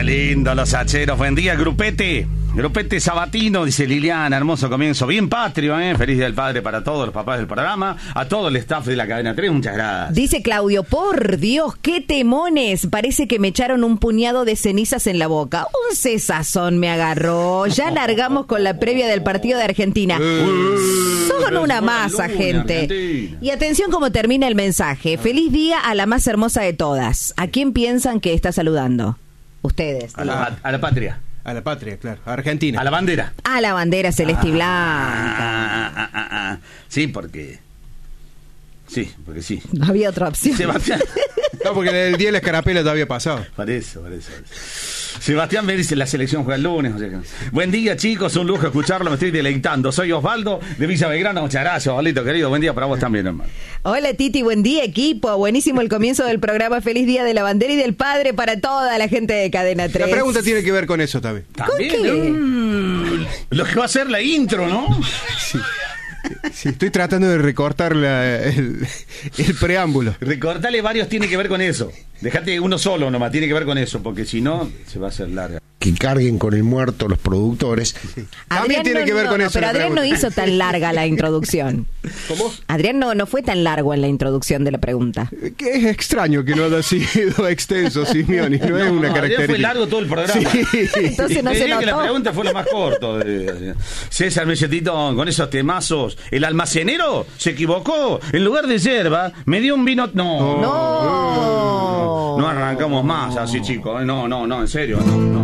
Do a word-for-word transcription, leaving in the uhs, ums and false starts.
Qué lindo los hacheros. Buen día, grupete. Grupete sabatino, dice Liliana, hermoso comienzo, bien patrio, ¿eh? Feliz Día del Padre para todos los papás del programa, a todo el staff de la cadena tres, muchas gracias. Dice Claudio, por Dios, qué temones, parece que me echaron un puñado de cenizas en la boca, un cesazón me agarró, ya largamos con la previa del partido de Argentina. Son una masa, gente. Y atención cómo termina el mensaje, feliz día a la más hermosa de todas. ¿A quién piensan que está saludando? Ustedes. A la, a la patria. A la patria, claro. A Argentina. A la bandera. A la bandera celeste y blanca. Ah, ah, ah, ah. Sí, porque... Sí, porque sí. No había otra opción. Sebastián. No, porque el día de la escarapela todavía pasado. Por eso, por eso. Por eso. Sebastián me dice, la selección juega el lunes. O sea, buen día, chicos, un lujo escucharlo, me estoy deleitando. Soy Osvaldo de Villa Belgrano. Muchas gracias, Osvaldito, querido. Buen día para vos también, hermano. Hola, Titi, buen día, equipo. Buenísimo el comienzo del programa. Feliz Día de la Bandera y del Padre para toda la gente de Cadena tres. La pregunta tiene que ver con eso también. ¿También? ¿Con qué? Mm, lo que va a ser la intro, ¿no? Sí. Sí, estoy tratando de recortar la, el, el preámbulo. Recortale varios, tiene que ver con eso. Dejate uno solo nomás, tiene que ver con eso, porque si no, se va a hacer larga. Que carguen con el muerto los productores. Sí. También Adrián tiene no, que ver no, con no, eso. Pero Adrián no hizo tan larga la introducción. ¿Cómo? Adrián no, no fue tan largo en la introducción de la pregunta. Que es extraño que no haya sido extenso, Simeoni. No, no es una no, característica. fue largo todo el programa. Sí. Entonces no Te se diría que la notó. pregunta fue lo más corto. De... César Melletito, con esos temazos. El almacenero se equivocó. En lugar de yerba, me dio un vino. No. No. No arrancamos más así, chicos. No, no, no, en serio. No, no.